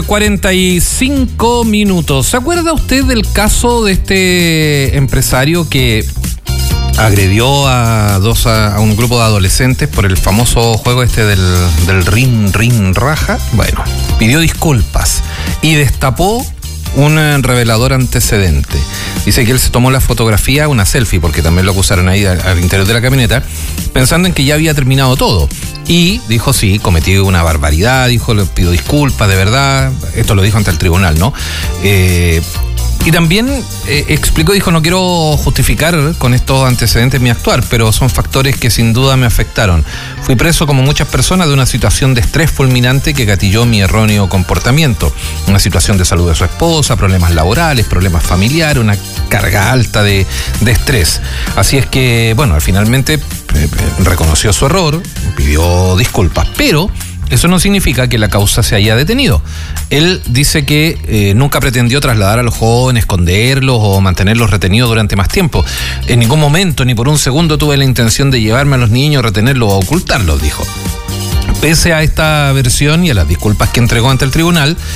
45 minutos. ¿Se acuerda usted del caso de este empresario que agredió a un grupo de adolescentes por el famoso juego del rin raja? Bueno, pidió disculpas y destapó un revelador antecedente. Dice que él se tomó la fotografía, una selfie, porque también lo acusaron ahí al interior de la camioneta, pensando en que ya había terminado todo. Y dijo, sí, cometí una barbaridad, dijo, le pido disculpas, de verdad. Esto lo dijo ante el tribunal, ¿no? Y también explicó, dijo, no quiero justificar con estos antecedentes mi actuar, pero son factores que sin duda me afectaron. Fui preso, como muchas personas, de una situación de estrés fulminante que gatilló mi erróneo comportamiento. Una situación de salud de su esposa, problemas laborales, problemas familiares, una carga alta de estrés. Así es que, bueno, finalmente reconoció su error, pidió disculpas, pero eso no significa que la causa se haya detenido. Él dice que nunca pretendió trasladar a los jóvenes, esconderlos o mantenerlos retenidos durante más tiempo. En ningún momento, ni por un segundo, tuve la intención de llevarme a los niños, retenerlos o ocultarlos, dijo. Pese a esta versión y a las disculpas que entregó ante el tribunal,